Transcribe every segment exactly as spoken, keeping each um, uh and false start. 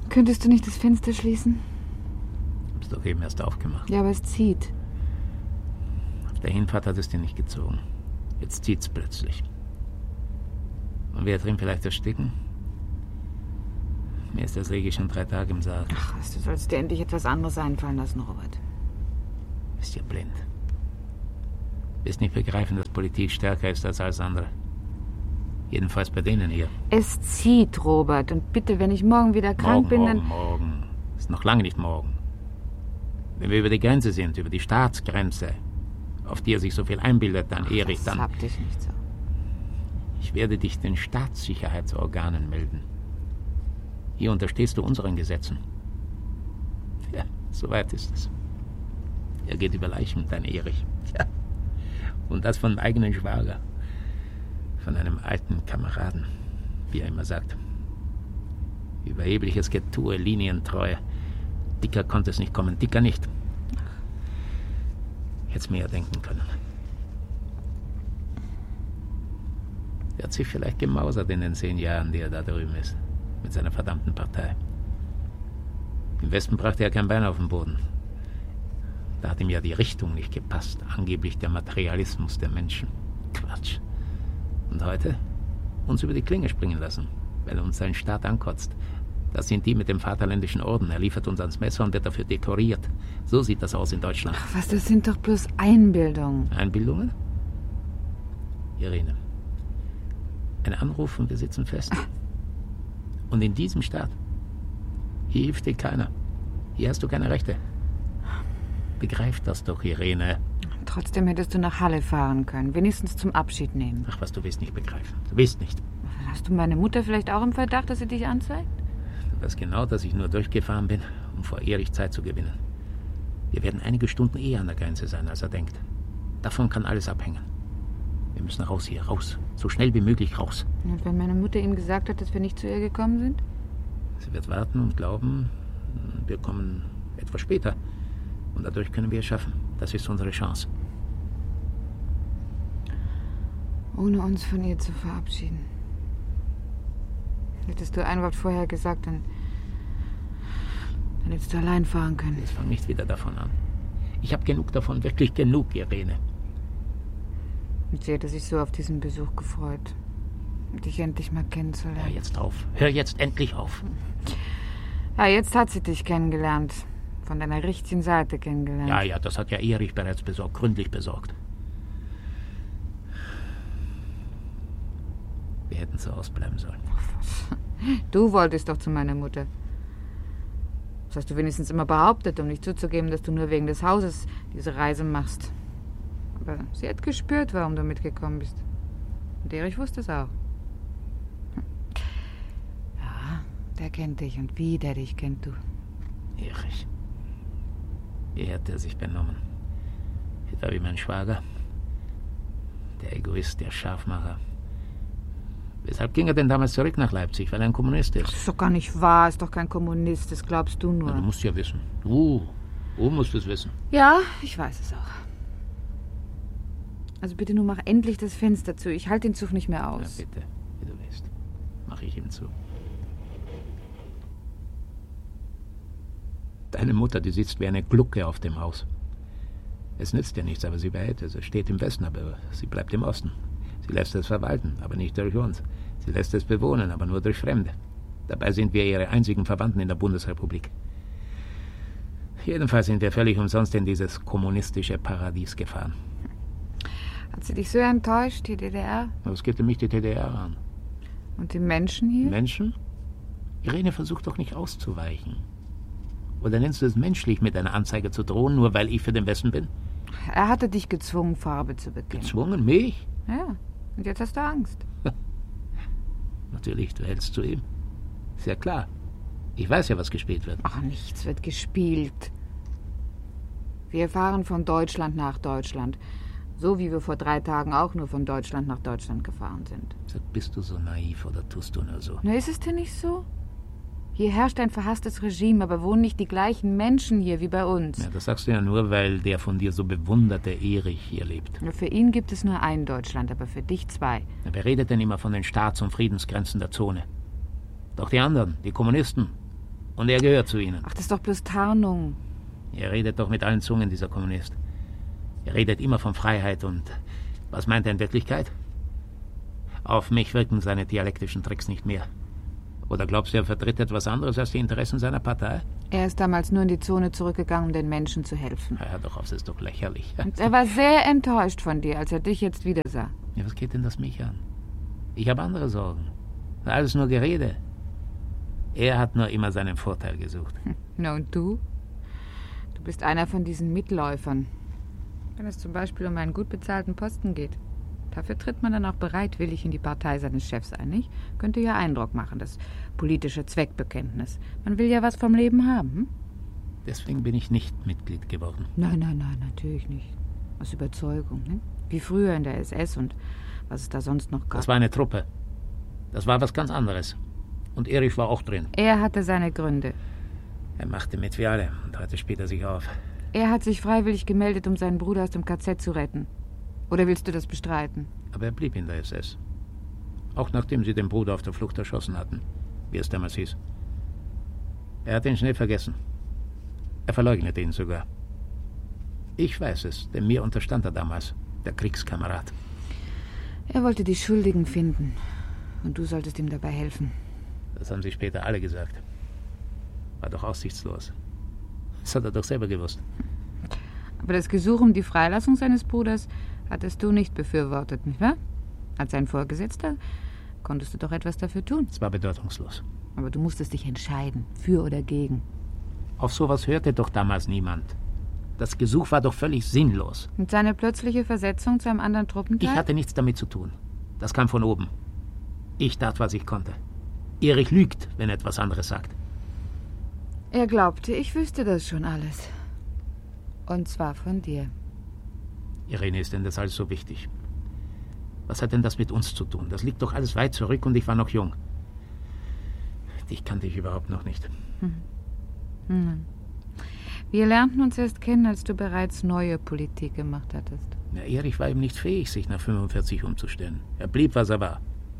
Könntest du nicht das Fenster schließen? Hab's doch eben erst aufgemacht. Ja, aber es zieht. Auf der Hinfahrt hat es dir nicht gezogen. Jetzt zieht's plötzlich. Und wir drin vielleicht ersticken? Mir ist das Regi schon drei Tage im Sarg. Ach, was, du sollst dir endlich etwas anderes einfallen lassen, Robert. Bist ja blind. Willst nicht begreifen, dass Politik stärker ist als alles andere. Jedenfalls bei denen hier. Es zieht, Robert. Und bitte, wenn ich morgen wieder krank morgen, bin, morgen, dann... morgen. Ist noch lange nicht morgen. Wenn wir über die Grenze sind, über die Staatsgrenze, auf die er sich so viel einbildet, dann Erich, dann... hab dich nicht so. Ich werde dich den Staatssicherheitsorganen melden. Hier unterstehst du unseren Gesetzen. Ja, so weit ist es. Er geht über Leichen, dein Erich. Ja. Und das von einem eigenen Schwager. Von einem alten Kameraden, wie er immer sagt. Überhebliches Getue, Linientreue. Dicker konnte es nicht kommen, dicker nicht. Hätt's mir ja denken können. Er hat sich vielleicht gemausert in den zehn Jahren, die er da drüben ist. Mit seiner verdammten Partei. Im Westen brachte er kein Bein auf den Boden. Da hat ihm ja die Richtung nicht gepasst. Angeblich der Materialismus der Menschen. Quatsch. Und heute? Uns über die Klinge springen lassen, weil er uns seinen Staat ankotzt. Das sind die mit dem Vaterländischen Orden. Er liefert uns ans Messer und wird dafür dekoriert. So sieht das aus in Deutschland. Ach was, das sind doch bloß Einbildungen. Einbildungen? Irene, ein Anruf und wir sitzen fest. Und in diesem Staat, hier hilft dir keiner. Hier hast du keine Rechte. Begreif das doch, Irene. Trotzdem hättest du nach Halle fahren können, wenigstens zum Abschied nehmen. Ach was, du willst nicht begreifen. Du willst nicht. Hast du meine Mutter vielleicht auch im Verdacht, dass sie dich anzeigt? Du weißt genau, dass ich nur durchgefahren bin, um vor Erich Zeit zu gewinnen. Wir werden einige Stunden eher an der Grenze sein, als er denkt. Davon kann alles abhängen. Wir müssen raus hier, raus. So schnell wie möglich raus. Und wenn meine Mutter ihm gesagt hat, dass wir nicht zu ihr gekommen sind? Sie wird warten und glauben, wir kommen etwas später. Und dadurch können wir es schaffen. Das ist unsere Chance. Ohne uns von ihr zu verabschieden. Hättest du ein Wort vorher gesagt, dann, dann hättest du allein fahren können. Jetzt fang nicht wieder davon an. Ich habe genug davon, wirklich genug, Irene. Und sie hätte sich so auf diesen Besuch gefreut. Dich endlich mal kennenzulernen. Hör jetzt auf. Hör jetzt endlich auf. Ja, jetzt hat sie dich kennengelernt. Von deiner richtigen Seite kennengelernt. Ja, ja, das hat ja Erich bereits besorgt, gründlich besorgt. Wir hätten so ausbleiben sollen. Du wolltest doch zu meiner Mutter. Das hast du wenigstens immer behauptet, um nicht zuzugeben, dass du nur wegen des Hauses diese Reise machst. Aber sie hat gespürt, warum du mitgekommen bist. Und Erich wusste es auch. Ja, der kennt dich und wie der dich kennt, du. Erich. Wie hat er sich benommen? Etwa wie mein Schwager. Der Egoist, der Scharfmacher. Weshalb ging er denn damals zurück nach Leipzig? Weil er ein Kommunist ist. Das ist doch gar nicht wahr. Ist doch kein Kommunist. Das glaubst du nur. Na, du musst ja wissen. Du, du musst es wissen. Ja, ich weiß es auch. Also bitte nur mach endlich das Fenster zu. Ich halte den Zug nicht mehr aus. Ja, bitte, wie du willst. Mach ich ihm zu. Deine Mutter, die sitzt wie eine Glucke auf dem Haus. Es nützt ja nichts, aber sie behält es. Es steht im Westen, aber sie bleibt im Osten. Sie lässt es verwalten, aber nicht durch uns. Sie lässt es bewohnen, aber nur durch Fremde. Dabei sind wir ihre einzigen Verwandten in der Bundesrepublik. Jedenfalls sind wir völlig umsonst in dieses kommunistische Paradies gefahren. Hat sie dich so enttäuscht, die D D R? Was geht denn mich die D D R an? Und die Menschen hier? Menschen? Irene versucht doch nicht auszuweichen. Oder nennst du es menschlich, mit einer Anzeige zu drohen, nur weil ich für den Westen bin? Er hatte dich gezwungen, Farbe zu bekennen. Gezwungen? Mich? Ja, und jetzt hast du Angst. Natürlich, du hältst zu ihm. Sehr klar. Ich weiß ja, was gespielt wird. Ach, nichts wird gespielt. Wir fahren von Deutschland nach Deutschland. So wie wir vor drei Tagen auch nur von Deutschland nach Deutschland gefahren sind. Sag, bist du so naiv oder tust du nur so? Na, ist es denn nicht so? Hier herrscht ein verhasstes Regime, aber wohnen nicht die gleichen Menschen hier wie bei uns. Ja, das sagst du ja nur, weil der von dir so bewunderte Erich hier lebt. Ja, für ihn gibt es nur ein Deutschland, aber für dich zwei. Ja, wer redet denn immer von den Staats- und Friedensgrenzen der Zone? Doch die anderen, die Kommunisten. Und er gehört zu ihnen. Ach, das ist doch bloß Tarnung. Er redet doch mit allen Zungen, dieser Kommunist. Er redet immer von Freiheit und was meint er in Wirklichkeit? Auf mich wirken seine dialektischen Tricks nicht mehr. Oder glaubst du, er vertritt etwas anderes als die Interessen seiner Partei? Er ist damals nur in die Zone zurückgegangen, um den Menschen zu helfen. Ja, doch, das ist doch lächerlich. Und er war sehr enttäuscht von dir, als er dich jetzt wieder sah. Ja, was geht denn das mich an? Ich habe andere Sorgen. Alles nur Gerede. Er hat nur immer seinen Vorteil gesucht. Na und du? Du bist einer von diesen Mitläufern. Wenn es zum Beispiel um einen gut bezahlten Posten geht. Dafür tritt man dann auch bereitwillig in die Partei seines Chefs ein, nicht? Könnte ja Eindruck machen, das politische Zweckbekenntnis. Man will ja was vom Leben haben. Hm? Deswegen bin ich nicht Mitglied geworden. Nein, nein, nein, natürlich nicht. Aus Überzeugung, ne? Wie früher in der S S und was es da sonst noch gab. Das war eine Truppe. Das war was ganz anderes. Und Erich war auch drin. Er hatte seine Gründe. Er machte mit wie alle und hörte später sich auf. Er hat sich freiwillig gemeldet, um seinen Bruder aus dem K Z zu retten. Oder willst du das bestreiten? Aber er blieb in der S S. Auch nachdem sie den Bruder auf der Flucht erschossen hatten, wie es damals hieß. Er hat ihn schnell vergessen. Er verleugnete ihn sogar. Ich weiß es, denn mir unterstand er damals, der Kriegskamerad. Er wollte die Schuldigen finden. Und du solltest ihm dabei helfen. Das haben sie später alle gesagt. War doch aussichtslos. Das hat er doch selber gewusst. Aber das Gesuch um die Freilassung seines Bruders hattest du nicht befürwortet, nicht wahr? Als sein Vorgesetzter konntest du doch etwas dafür tun. Es war bedeutungslos. Aber du musstest dich entscheiden, für oder gegen. Auf sowas hörte doch damals niemand. Das Gesuch war doch völlig sinnlos. Und seine plötzliche Versetzung zu einem anderen Truppenteil? Ich hatte nichts damit zu tun. Das kam von oben. Ich tat, was ich konnte. Erich lügt, wenn er etwas anderes sagt. Er glaubte, ich wüsste das schon alles. Und zwar von dir. Irene, ist denn das alles so wichtig? Was hat denn das mit uns zu tun? Das liegt doch alles weit zurück und ich war noch jung. Dich kannte ich überhaupt noch nicht. Hm. Hm. Wir lernten uns erst kennen, als du bereits neue Politik gemacht hattest. Ja, Erich war ihm nicht fähig, sich nach fünfundvierzig umzustellen. Er blieb, was er war.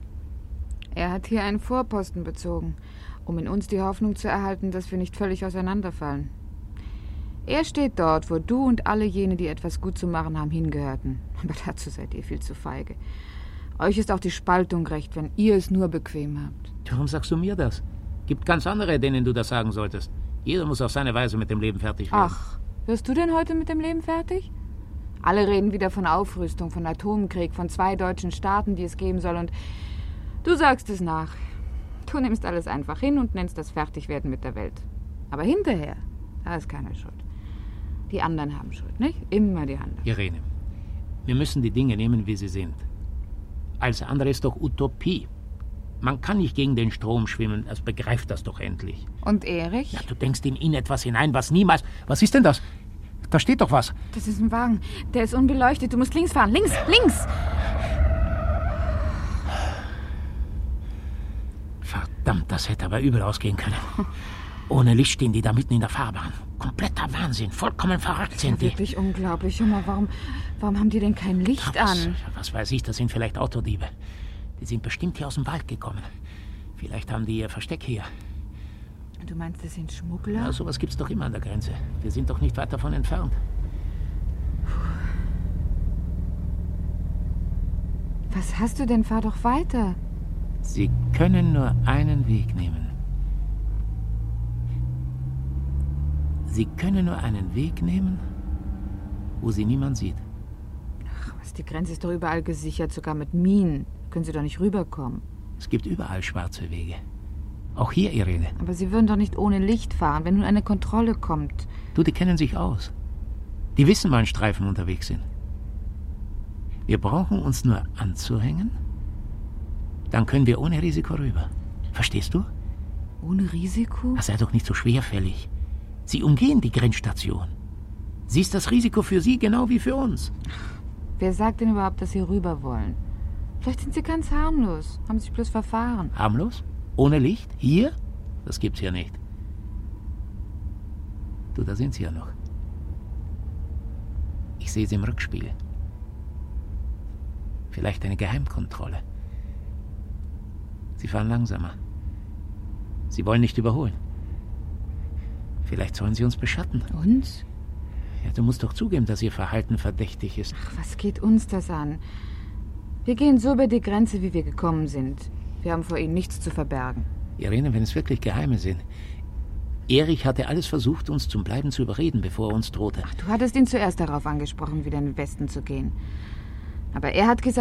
Er hat hier einen Vorposten bezogen, um in uns die Hoffnung zu erhalten, dass wir nicht völlig auseinanderfallen. Er steht dort, wo du und alle jene, die etwas gut zu machen haben, hingehörten. Aber dazu seid ihr viel zu feige. Euch ist auch die Spaltung recht, wenn ihr es nur bequem habt. Warum sagst du mir das? Gibt ganz andere, denen du das sagen solltest. Jeder muss auf seine Weise mit dem Leben fertig werden. Ach, wirst du denn heute mit dem Leben fertig? Alle reden wieder von Aufrüstung, von Atomkrieg, von zwei deutschen Staaten, die es geben soll. Und du sagst es nach. Du nimmst alles einfach hin und nennst das Fertigwerden mit der Welt. Aber hinterher, da ist keiner schuld. Die anderen haben Schuld, nicht? Immer die anderen. Irene, wir müssen die Dinge nehmen, wie sie sind. Alles andere ist doch Utopie. Man kann nicht gegen den Strom schwimmen, das begreift das doch endlich. Und Erich? Ja, du denkst in ihn etwas hinein, was niemals... Was ist denn das? Da steht doch was. Das ist ein Wagen. Der ist unbeleuchtet. Du musst links fahren. Links, links! Verdammt, das hätte aber übel ausgehen können. Ohne Licht stehen die da mitten in der Fahrbahn. Kompletter Wahnsinn. Vollkommen verrückt sind die. Wirklich unglaublich. Schau mal, warum, warum haben die denn kein Licht ja, was, an? Was weiß ich, das sind vielleicht Autodiebe. Die sind bestimmt hier aus dem Wald gekommen. Vielleicht haben die ihr Versteck hier. Du meinst, das sind Schmuggler? Ja, sowas gibt's doch immer an der Grenze. Wir sind doch nicht weit davon entfernt. Was hast du denn? Fahr doch weiter. Sie können nur einen Weg nehmen. Sie können nur einen Weg nehmen, wo sie niemand sieht. Ach, was, die Grenze ist doch überall gesichert, sogar mit Minen. Können sie doch nicht rüberkommen. Es gibt überall schwarze Wege. Auch hier, Irene. Aber sie würden doch nicht ohne Licht fahren, wenn nun eine Kontrolle kommt. Du, die kennen sich aus. Die wissen, wann Streifen unterwegs sind. Wir brauchen uns nur anzuhängen, dann können wir ohne Risiko rüber. Verstehst du? Ohne Risiko? Ach, sei doch nicht so schwerfällig. Sie umgehen die Grenzstation. Sie ist das Risiko für Sie genau wie für uns. Wer sagt denn überhaupt, dass Sie rüber wollen? Vielleicht sind Sie ganz harmlos, haben sich bloß verfahren. Harmlos? Ohne Licht? Hier? Das gibt's hier nicht. Du, da sind Sie ja noch. Ich sehe Sie im Rückspiegel. Vielleicht eine Geheimkontrolle. Sie fahren langsamer. Sie wollen nicht überholen. Vielleicht sollen sie uns beschatten. Uns? Ja, du musst doch zugeben, dass ihr Verhalten verdächtig ist. Ach, was geht uns das an? Wir gehen so über die Grenze, wie wir gekommen sind. Wir haben vor ihnen nichts zu verbergen. Irene, wenn es wirklich Geheime sind. Erich hatte alles versucht, uns zum Bleiben zu überreden, bevor er uns drohte. Ach, du hattest ihn zuerst darauf angesprochen, wieder in den Westen zu gehen. Aber er hat gesagt,